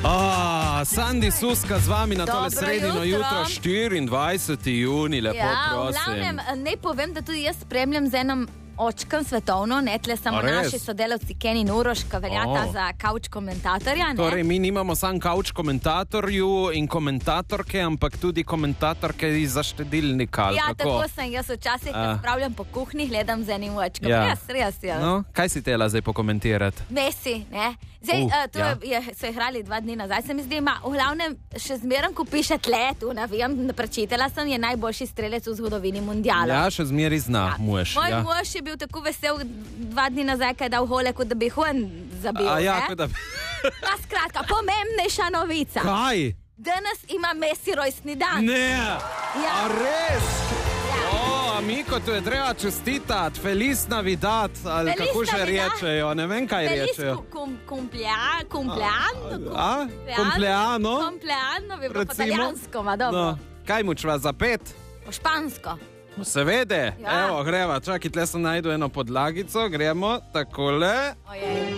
Sandi Suska z vami na tole sredino jutro, 24. juni, lepo prosim. V glavnem, ne povem, da tudi jaz spremljam z enom očkom svetovno, ne tle samo naši sodelavci Ken in Uroš, ki veljata za couch komentatorja. Ne? Torej, mi nimamo sam couch komentatorju in komentatorke, ampak tudi komentatorke iz štedilnika. Ja, tako sem jaz včasih, ko spravljam po kuhinji, gledam z enim očkom. Res. No, kaj si tela zdaj pokomentirati? Messi, ne? Zdaj, so igrali 2 dni nazaj, se mi zdi, v glavnem še zmeraj, ko piše tle, tu navijam, prečitala sem, je najboljši strelec v zgodovini mundiala. Ja, še zmeraj zna mož. Moj mož je bil tako vesel 2 dni nazaj, kaj je dal hole, kot da bi Juan zabil. Pa skratka, pomembnejša novica. Kaj? Danes ima Messi rojstni dan. Ne, a res? Amiko, tu je treba čestitati, Feliz Navidad, ali Feliz kako še Navidad. rečejo, ne vem, kaj rečejo. Compleanno bi bilo po italijansko, ma dobro. Kaj mu čva za 5? Po špansko. Seveda, evo, greva, čakaj, tle sem najdu eno podlagico, gremo, takole.